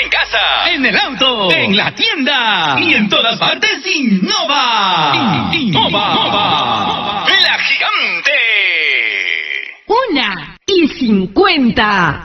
En casa, en el auto, en la tienda y en todas partes. Innova. Innova. La Gigante. 1:50.